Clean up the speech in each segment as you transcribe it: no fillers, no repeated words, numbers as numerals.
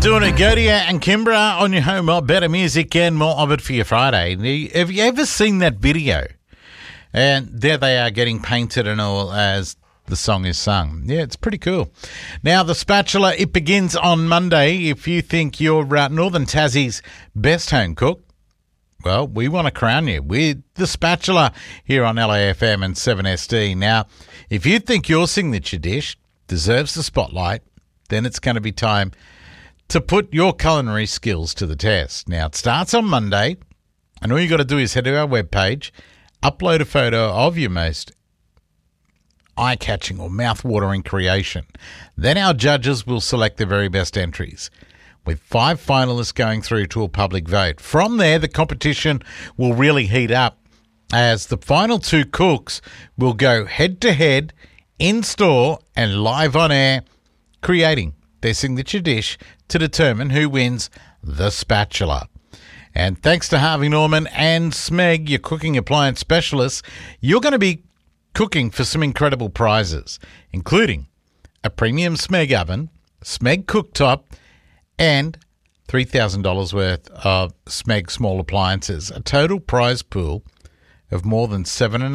Doing it, Godia and Kimbra on your home of better music and more of it for your Friday. Have you ever seen that video? And there they are getting painted and all as the song is sung. Yeah, it's pretty cool. Now, The Spatula, it begins on Monday. If you think you're Northern Tassie's best home cook, well, we want to crown you with The Spatula here on LAFM and 7SD. Now, if you think your signature dish deserves the spotlight, then it's going to be time to put your culinary skills to the test. Now, it starts on Monday, and all you got to do is head to our webpage, upload a photo of your most eye-catching or mouth-watering creation. Then our judges will select the very best entries, with 5 finalists going through to a public vote. From there, the competition will really heat up, as the final 2 cooks will go head-to-head, in-store and live on air, creating their signature dish to determine who wins the spatula. And thanks to Harvey Norman and Smeg, your cooking appliance specialists, you're going to be cooking for some incredible prizes, including a premium Smeg oven, Smeg cooktop, and $3,000 worth of Smeg small appliances, a total prize pool of more than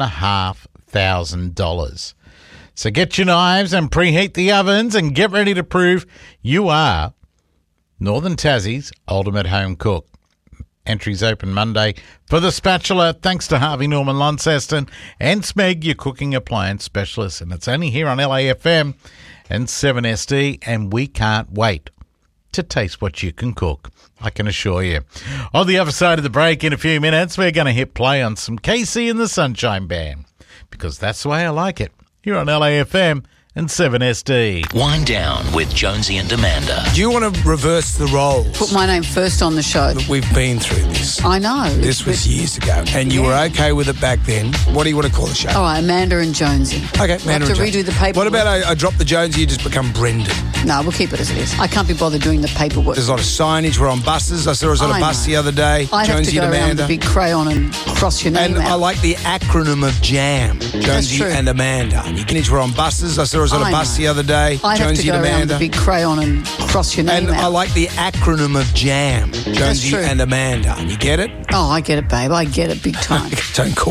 $7,500. So get your knives and preheat the ovens and get ready to prove you are Northern Tassie's ultimate home cook. Entries open Monday for The Spatula, thanks to Harvey Norman Launceston and Smeg, your cooking appliance specialist. And it's only here on LAFM and 7SD, and we can't wait to taste what you can cook, I can assure you. On the other side of the break, in a few minutes, we're going to hit play on some Casey and the Sunshine Band, because that's the way I like it, here on LAFM and 7SD. Wind Down with Jonesy and Amanda. Do you want to reverse the roles? Put my name first on the show. We've been through this. I know. This was years ago, and you were okay with it back then. What do you want to call the show? All right, Amanda and Jonesy. Okay, Amanda and Jonesy. redo the paperwork. What about I drop the Jonesy, you just become Brendan? No, we'll keep it as it is. I can't be bothered doing the paperwork. There's a lot of signage. We're on buses. I saw us on a bus the other day. I have Jonesy to go and around Amanda. the big crayon and cross your name And out. I like the acronym of JAM. Jonesy and Amanda. We're on buses. I saw us on a bus the other day. I have Jonesy to go and around Amanda. the big crayon and cross your name And out. I like the acronym of JAM. Jonesy and Amanda. You get it? Oh, I get it, babe. I get it big time. Don't call